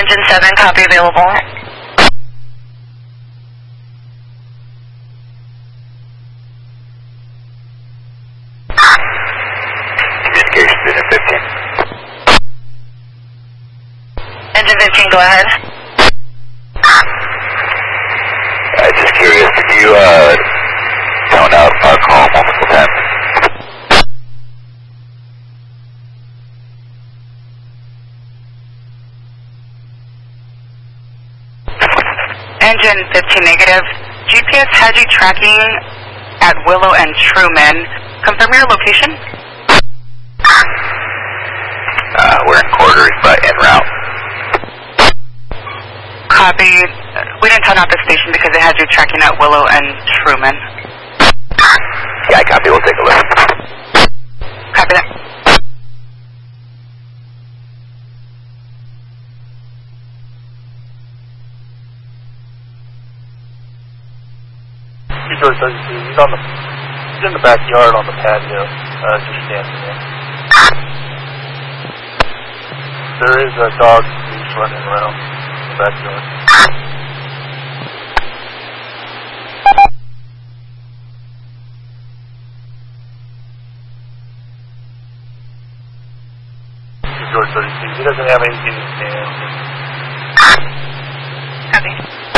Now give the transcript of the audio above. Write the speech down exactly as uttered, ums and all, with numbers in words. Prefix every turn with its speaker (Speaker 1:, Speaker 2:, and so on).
Speaker 1: Engine seven, copy available.
Speaker 2: Communications, Engine fifteen.
Speaker 1: Engine fifteen, go ahead.
Speaker 2: Uh, just curious, can you uh, tone out our call multiple times?
Speaker 1: Engine fifteen, negative. G P S had you tracking at Willow and Truman. Confirm your location.
Speaker 2: Uh, we're in quarters, but en route.
Speaker 1: Copy. We didn't turn out the station because it had you tracking at Willow and Truman.
Speaker 2: Yeah, I copy. We'll take a look.
Speaker 1: Copy that.
Speaker 3: George thirty-two, he's on the, he's in the backyard on the patio, uh, just standing there. There is a dog who's running around the backyard. George thirty-two, he doesn't have anything in his hands.
Speaker 1: Copy.